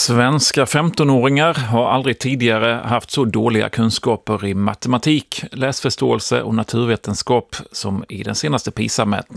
Svenska 15-åringar har aldrig tidigare haft så dåliga kunskaper i matematik, läsförståelse och naturvetenskap som i den senaste PISA-mätningen.